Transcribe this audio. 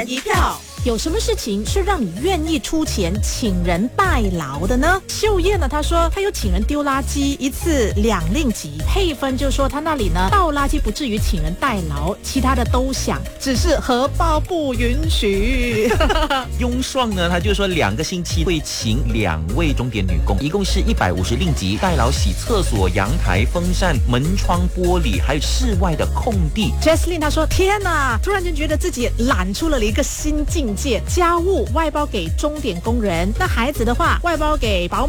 人一票。有什么事情是让你愿意出钱请人代劳的呢？秀燕呢，她说她有请人丢垃圾1次2令吉，佩芬就说她那里呢倒垃圾不至于请人代劳，其他的都想，只是荷包不允许。 雍爽呢，他就说2个星期会请2位钟点女工，一共是150令吉，代劳洗厕所、阳台、风扇、门窗、玻璃，还有室外的空地。 Jesslyn 她说天哪，突然间觉得自己懒出了一个新境界，家务外包给钟点工人，那孩子的话外包给保姆